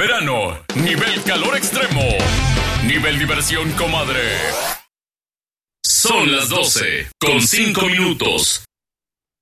verano, nivel calor extremo, nivel diversión comadre. Son las 12:05.